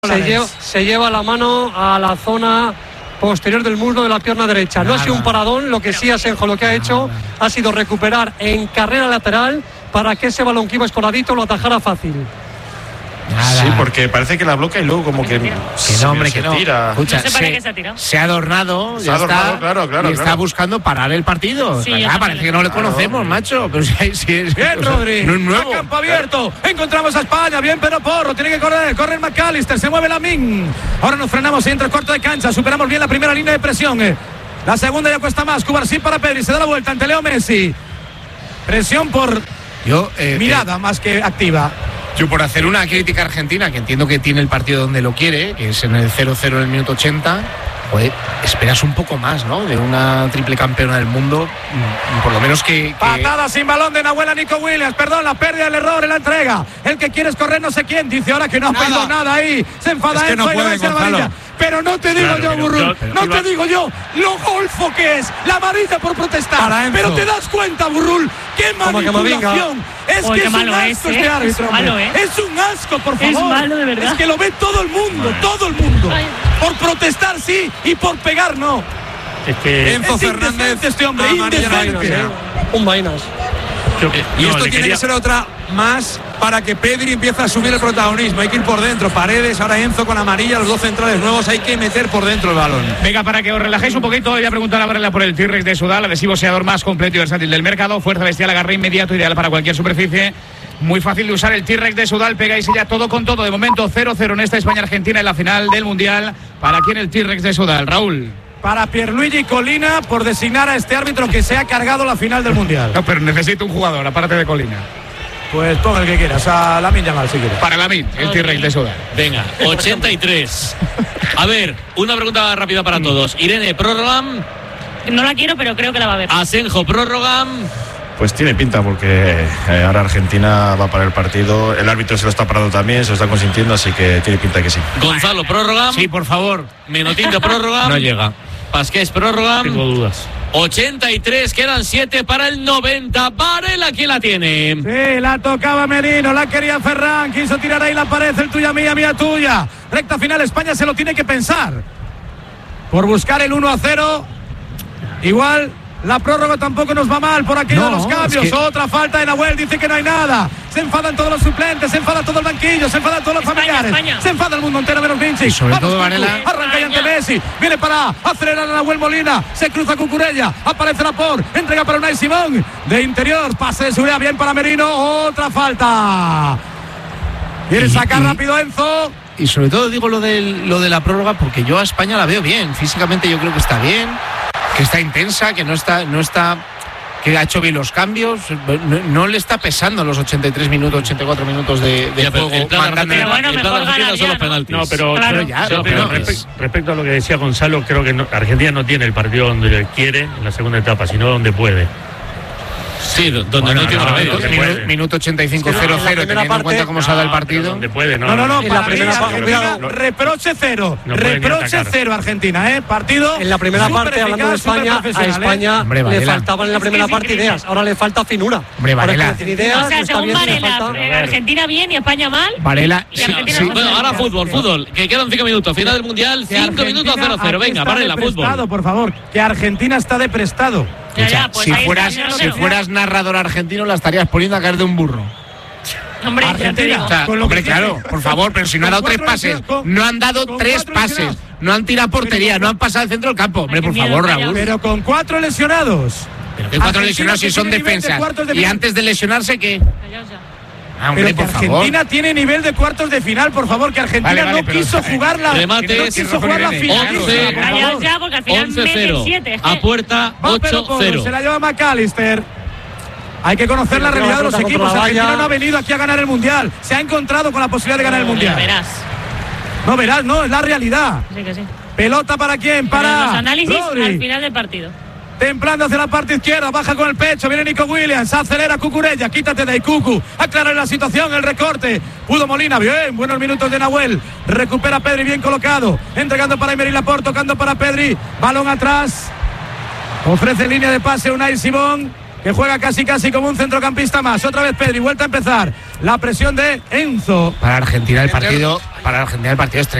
Se lleva la mano a la zona posterior del muslo de la pierna derecha. No ha sido un paradón, lo que sí Asenjo lo que ha hecho ha sido recuperar en carrera lateral para que ese balón que iba escoradito lo atajara fácil. Nada. Sí, porque parece que la bloquea y luego como que no, hombre, que no. Tira. Escucha, no sé para qué se ha tirado. Se ha adornado, claro, está buscando parar el partido. Sí, parece que no le conocemos, macho. Pero si es, bien, Rodri. No es nuevo. Campo abierto. Encontramos a España. Bien, pero Porro. Tiene que correr McAllister. Se mueve Lamine. Ahora nos frenamos y entra el cuarto de cancha. Superamos bien la primera línea de presión. La segunda ya cuesta más. Cubarsí para Pedri. Se da la vuelta ante Leo Messi. Presión por mirada más que activa. Yo por hacer una crítica argentina, que entiendo que tiene el partido donde lo quiere, que es en el 0-0 en el minuto 80, joder, esperas un poco más, ¿no? De una triple campeona del mundo, por lo menos que... Patada sin balón de Nahuel a Nico Williams, perdón, la pérdida del error en la entrega. El que quiere es correr no sé quién, dice ahora que no ha pedido nada ahí. Se enfada es que no puede, Gonzalo. Pero no te digo yo, Burrul, no te digo yo lo golfo que es la amarilla por protestar. Pero te das cuenta, Burrul, qué manipulación. Es que es un asco este árbitro. Es un asco, por favor. Es malo, de verdad. Es que lo ve todo el mundo, todo el mundo. Por protestar sí y por pegar no. Es que Enzo Fernández, este hombre, indecente. Un vainas. Y esto tiene que ser otra más para que Pedri empiece a asumir el protagonismo. Hay que ir por dentro. Paredes, ahora Enzo con amarilla, los dos centrales nuevos. Hay que meter por dentro el balón. Venga, para que os relajéis un poquito, voy a preguntar a Varela por el T-Rex de Sudal, adhesivo sellador más completo y versátil del mercado. Fuerza bestial, agarre inmediato, ideal para cualquier superficie. Muy fácil de usar el T-Rex de Sudal. Pegáis ya todo con todo. De momento 0-0 en esta España-Argentina en la final del Mundial. ¿Para quién el T-Rex de Sudal, Raúl? Para Pierluigi Colina, por designar a este árbitro que se ha cargado la final del Mundial. No, pero necesito un jugador, aparte de Colina. Pues ponga el que quieras, a Lamine Yamal si quieres. Para Lamine, el T-Rex de Sudal. Venga, 83. A ver, una pregunta rápida para todos. Irene, ¿prórroga? No la quiero, pero creo que la va a ver. Asenjo, ¿prórroga? Pues tiene pinta porque ahora Argentina va para el partido. El árbitro se lo está parando también, se lo está consintiendo, así que tiene pinta que sí. Gonzalo, ¿prórroga? Sí, por favor. Menotín de prórroga. No llega. Pasqués, ¿prórroga? Tengo dudas. 83, quedan 7 para el 90. Varela, ¿quién la tiene? Sí, la tocaba Merino, la quería Ferran, quiso tirar ahí la pared, el tuya mía, mía tuya. Recta final, España se lo tiene que pensar. Por buscar el 1-0. Igual la prórroga tampoco nos va mal por aquí de los cambios. Es que... Otra falta de Nahuel, dice que no hay nada. Se enfadan todos los suplentes, se enfada todo el banquillo, se enfadan todos los familiares. Se enfada el mundo entero menos Vinci. Y sobre todo Varela. Arranca y ante Messi. Viene para acelerar a Nahuel Molina. Se cruza Cucurella. Aparece Laporte. Entrega para Unai Simón. De interior. Pase de seguridad. Bien para Merino. Otra falta. Quiere sacar rápido Enzo. Y sobre todo digo lo de la prórroga porque yo a España la veo bien. Físicamente yo creo que está bien, que está intensa, que no está que ha hecho bien los cambios, no le está pesando los 83 minutos, 84 minutos de juego. No, pero respecto a lo que decía Gonzalo, creo que Argentina no tiene el partido donde quiere en la segunda etapa, sino donde puede. Sí, donde no tiene remedio. Minuto 85, 0-0, teniendo en cuenta cómo se ha dado el partido. Donde puede, no. En la primera parte, reproche cero. Reproche cero Argentina, partido. En la primera parte, hablando de España, a España le faltaban en la primera parte ideas. Ahora le falta finura. Hombre, Varela. O sea, según Varela, Argentina bien y España mal. Varela. Bueno, ahora fútbol. Que quedan 5 minutos. Final del Mundial, 5 minutos 0-0. Venga, Varela, fútbol. Por favor, que Argentina está de prestado. Pues si fueras narrador argentino la estarías poniendo a caer de un burro. Hombre, Argentina, hombre, claro, por favor, pero si no han dado 3 pases, no han dado 3 pases, no han tirado portería, no han pasado al centro del campo. Hombre, por favor, Raúl. Pero con 4 lesionados. Pero que 4 lesionados si son defensas. Y antes de lesionarse, ¿qué? Pero que Argentina tiene nivel de cuartos de final, por favor, que Argentina no quiso jugar la final. 11, porque al final 11-0. A puerta 8-0. Se la lleva McAllister. Hay que conocer la realidad de los equipos. Argentina no ha venido aquí a ganar el Mundial. Se ha encontrado con la posibilidad de ganar el Mundial. No, es la realidad. Sí que sí. ¿Pelota para quién? Para los análisis Rodri. al final del partido. Templando hacia la parte izquierda, baja con el pecho, viene Nico Williams, acelera Cucurella, quítate de ahí Cucu, aclara la situación, el recorte, pudo Molina, bien, buenos minutos de Nahuel, recupera Pedri bien colocado, entregando para Emery Laporte, tocando para Pedri, balón atrás, ofrece línea de pase Unai Simón, que juega casi como un centrocampista más. Otra vez Pedri, vuelta a empezar. La presión de Enzo. Para Argentina el partido es tremendo.